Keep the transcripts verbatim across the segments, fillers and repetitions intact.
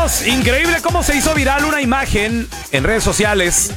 amigos, increíble cómo se hizo viral una imagen en redes sociales.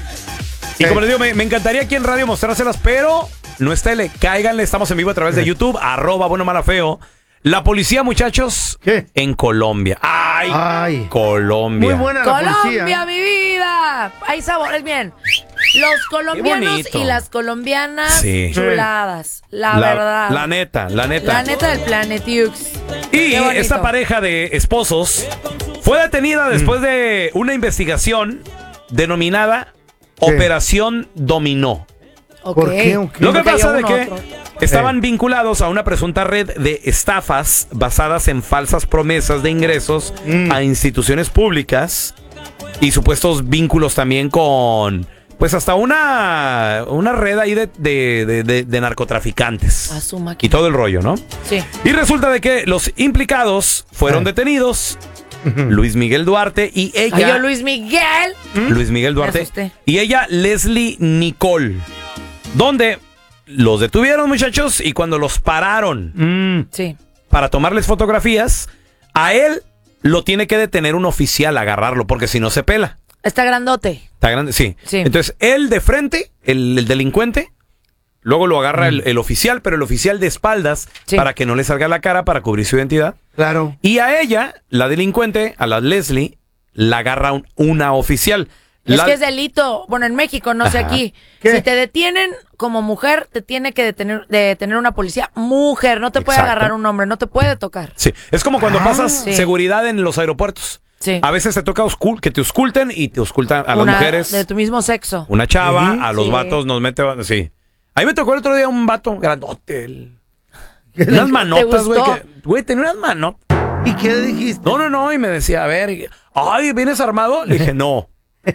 Y como les digo, me, me encantaría aquí en radio mostrárselas, pero no es tele. Cáiganle, estamos en vivo a través de YouTube, arroba bueno mala feo. La policía, muchachos, ¿qué? En Colombia. ¡Ay! Ay. Colombia. Muy buena la Colombia, policía. mi vida. Hay sabores, bien. Los colombianos y las colombianas, sí. chuladas, la, la verdad. La neta, la neta. La neta del Planetiux. Y esta pareja de esposos fue detenida después mm. de una investigación denominada ¿Qué? Operación Dominó. Okay. ¿Por qué? Okay. Lo que pasa es que otro. estaban eh. vinculados a una presunta red de estafas basadas en falsas promesas de ingresos mm. a instituciones públicas y supuestos vínculos también con, pues hasta una, una red ahí de, de, de, de, de narcotraficantes. Y todo el rollo, ¿no? Sí. Y resulta de que los implicados fueron eh. detenidos. Luis Miguel Duarte y ella. Ay, yo Luis Miguel. Luis Miguel Duarte. Y ella, Leslie Nicole. Donde los detuvieron, muchachos, y cuando los pararon mm. sí. para tomarles fotografías, a él lo tiene que detener un oficial, agarrarlo, porque si no se pela. Está grandote. Está grande, sí. sí. Entonces, él de frente, el, el delincuente, luego lo agarra mm. el, el oficial, pero el oficial de espaldas, sí. para que no le salga la cara, para cubrir su identidad. Claro. Y a ella, la delincuente, a la Leslie, la agarra un, una oficial. Es la... que es delito. Bueno, en México, no sé Ajá. aquí. ¿Qué? Si te detienen como mujer, te tiene que detener, detener una policía mujer. No te puede Exacto. agarrar un hombre, no te puede tocar. Sí, es como cuando ah, pasas sí. seguridad en los aeropuertos. Sí. A veces te toca oscul- que te ausculten y te auscultan a una, las mujeres. De tu mismo sexo. Una chava, ¿Sí? a los sí. vatos nos mete... Sí. A mí me tocó el otro día un vato grandote. El... Unas manotas, güey. Güey, tenía unas manotas. ¿Y qué le dijiste? No, no, no. Y me decía, a ver, ay, ¿vienes armado? Le dije, no.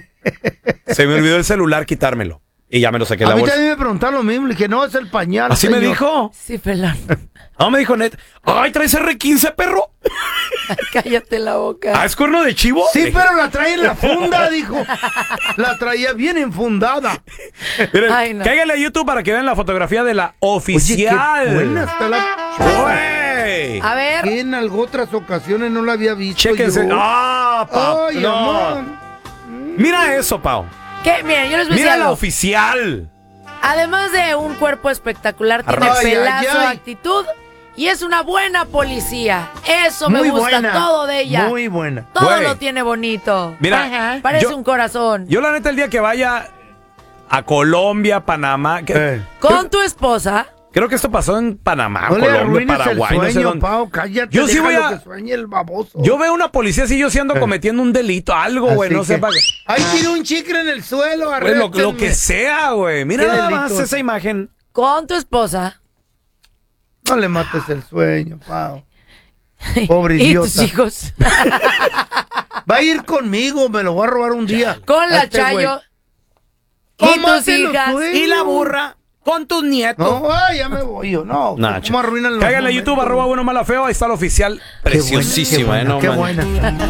Se me olvidó el celular quitármelo. Y ya me lo saqué de a la mí bolsa. también me preguntaron lo mismo. Le dije, no, es el pañal. ¿Así señor. me dijo? Sí, pelón. No, me dijo net. Ay, ¿traes erre quince, perro? Ay, cállate la boca. ¿Ah, es cuerno de chivo? Sí, Le... pero la trae en la funda, dijo. La traía bien enfundada. Miren, Ay, no. cáiganle a YouTube para que vean la fotografía de la oficial. Oye, qué buena está la... Güey. A ver. Que en otras ocasiones no la había visto. Chéquense. Yo. Ah, Pau. Ay, No. amor. Mira eso, Pau. ¿Qué? Miren, yo les voy a decir Mira la algo. oficial. Además de un cuerpo espectacular, tiene Ay, pelazo, ay, ay. actitud y es una buena policía. Eso me Muy gusta buena. todo de ella. Muy buena. Todo Güey. lo tiene bonito. Mira, Ajá. Parece yo- un corazón. Yo la neta el día que vaya a Colombia, Panamá, que- Eh. Con creo, tu esposa. creo que esto pasó en Panamá, No le Colombia, arruines Paraguay, el no sé sueño, dónde. Pau, cállate. Yo sí voy déjalo a- que sueñe el baboso. Yo veo una policía así, yo sí ando Eh. cometiendo un delito, algo, güey, Así no sé que- para qué. Ay, tiene un chicle en el suelo, Güey, lo, lo arréstenme. que sea, güey. Mira Qué nada más delito. esa imagen. Con tu esposa. No le mates el sueño, Pau. Pobre y idiota. tus hijos. Va a ir conmigo, me lo voy a robar un día. Con la Este güey. Chayo. Y ¿Cómo tus hacen los hijas. sueños? Y la burra con tus nietos. No, ay, ya me voy yo, no. Nah, ¿Cómo arruinan los cáiganle a YouTube, momentos? arroba bueno mala feo, ahí está la oficial. Qué buena, Preciosísima, qué eh, no buena, man. qué buena.